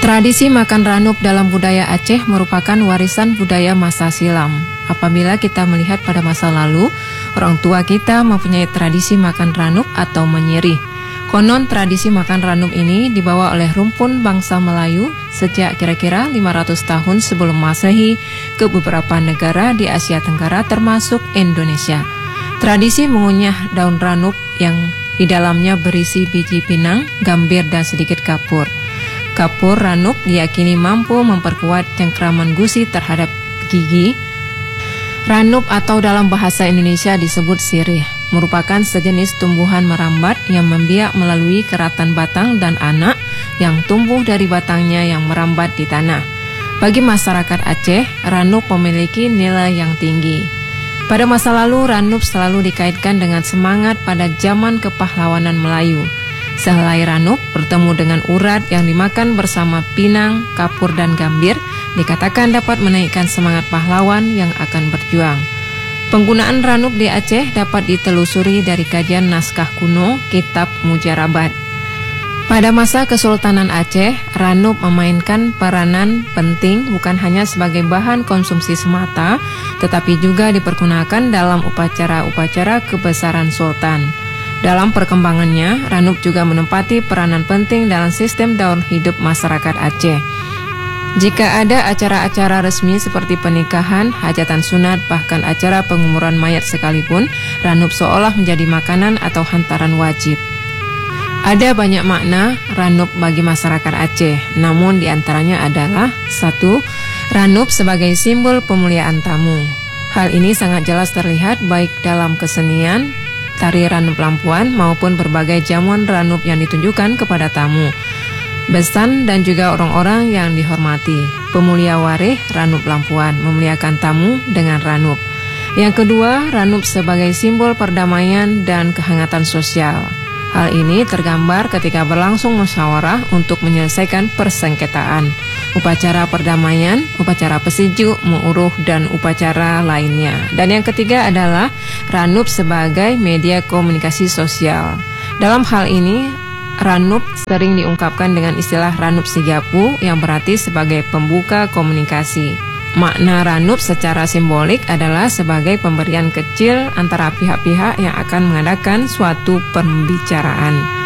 Tradisi makan ranup dalam budaya Aceh merupakan warisan budaya masa silam. Apabila kita melihat pada masa lalu, orang tua kita mempunyai tradisi makan ranup atau menyirih. Konon tradisi makan ranup ini dibawa oleh rumpun bangsa Melayu sejak kira-kira 500 tahun sebelum Masehi ke beberapa negara di Asia Tenggara termasuk Indonesia. Tradisi mengunyah daun ranup yang di dalamnya berisi biji pinang, gambir dan sedikit kapur. Kapur ranup diyakini mampu memperkuat cengkraman gusi terhadap gigi. Ranup atau dalam bahasa Indonesia disebut sirih, merupakan sejenis tumbuhan merambat yang membiak melalui keratan batang dan anak yang tumbuh dari batangnya yang merambat di tanah. Bagi masyarakat Aceh, ranup memiliki nilai yang tinggi. Pada masa lalu, ranup selalu dikaitkan dengan semangat pada zaman kepahlawanan Melayu. Sehelai ranup bertemu dengan urat yang dimakan bersama pinang, kapur dan gambir dikatakan dapat menaikkan semangat pahlawan yang akan berjuang. Penggunaan ranup di Aceh dapat ditelusuri dari kajian naskah kuno Kitab Mujarabat. Pada masa Kesultanan Aceh, ranup memainkan peranan penting bukan hanya sebagai bahan konsumsi semata, tetapi juga dipergunakan dalam upacara-upacara kebesaran sultan. Dalam perkembangannya, ranup juga menempati peranan penting dalam sistem daur hidup masyarakat Aceh. Jika ada acara-acara resmi seperti pernikahan, hajatan sunat, bahkan acara penguburan mayat sekalipun, ranup seolah menjadi makanan atau hantaran wajib. Ada banyak makna ranup bagi masyarakat Aceh, namun diantaranya adalah 1. Ranup sebagai simbol pemuliaan tamu. Hal ini sangat jelas terlihat baik dalam kesenian, tari ranup lampuan maupun berbagai jamuan ranup yang ditunjukkan kepada tamu, besan dan juga orang-orang yang dihormati. Pemulia warih ranup lampuan memuliakan tamu dengan ranup. Yang kedua, ranup sebagai simbol perdamaian dan kehangatan sosial. Hal ini tergambar ketika berlangsung musyawarah untuk menyelesaikan persengketaan, upacara perdamaian, upacara pesejuk, mu'uruh, dan upacara lainnya. Dan yang ketiga adalah ranup sebagai media komunikasi sosial. Dalam hal ini, ranup sering diungkapkan dengan istilah ranup sigapu yang berarti sebagai pembuka komunikasi. Makna ranup secara simbolik adalah sebagai pemberian kecil antara pihak-pihak yang akan mengadakan suatu pembicaraan.